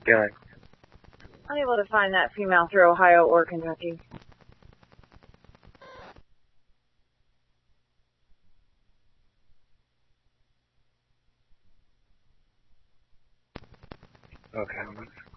feeling? Unable to find that female through Ohio or Kentucky. Okay.